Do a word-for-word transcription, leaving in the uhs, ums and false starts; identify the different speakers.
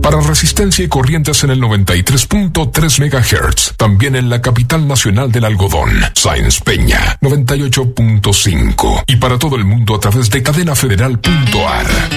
Speaker 1: Para Resistencia y Corrientes en el noventa y tres punto tres megahertz. También en la capital nacional del algodón, Sáenz Peña, noventa y ocho punto cinco. Y para todo el mundo a través de cadena federal punto a r.